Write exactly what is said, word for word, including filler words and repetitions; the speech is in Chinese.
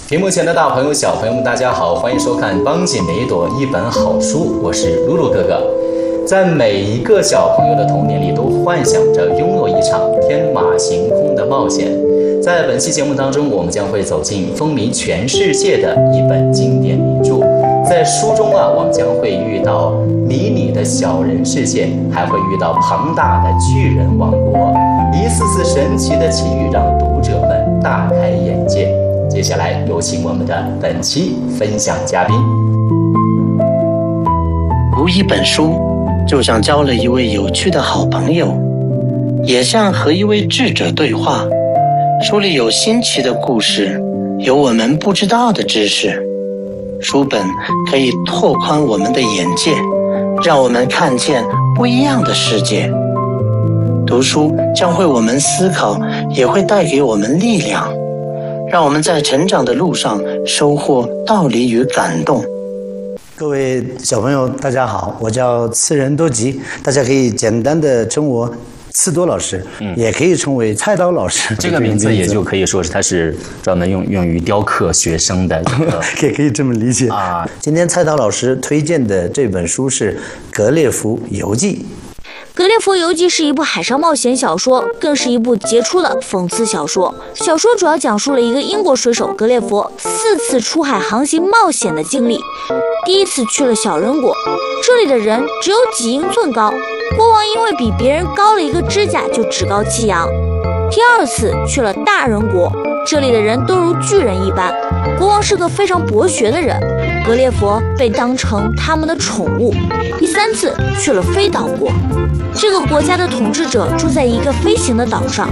屏幕前的大朋友、小朋友们，大家好，欢迎收看《邦锦梅朵一本好书》，我是露露哥哥。在每一个小朋友的童年里，都幻想着拥有一场天马行空的冒险。在本期节目当中，我们将会走进风靡全世界的一本经典名著。在书中啊，我们将会遇到迷你的小人世界，还会遇到庞大的巨人王国，一次次神奇的奇遇让读者们大开眼界。接下来有请我们的本期分享嘉宾。 读一本书，就像交了一位有趣的好朋友，也像和一位智者对话。书里有新奇的故事，有我们不知道的知识。书本可以拓宽我们的眼界，让我们看见不一样的世界。读书将会我们思考，也会带给我们力量，让我们在成长的路上收获道理与感动。 各位小朋友大家好，我叫次仁多吉，大家可以简单的称我次多老师，嗯，也可以称为菜刀老师。 这个名字也就可以说是他是专门用用于雕刻学生的， 也可以这么理解啊。今天菜刀老师推荐的这本书是《格列佛游记》。 《格列佛游记》是一部海上冒险小说，更是一部杰出的讽刺小说。小说主要讲述了一个英国水手格列佛四次出海航行冒险的经历。第一次去了小人国，这里的人只有几英寸高，国王因为比别人高了一个指甲就趾高气扬。第二次去了大人国，这里的人都如巨人一般，国王是个非常博学的人，格列佛被当成他们的宠物。第三次去了飞岛国，这个国家的统治者住在一个飞行的岛上，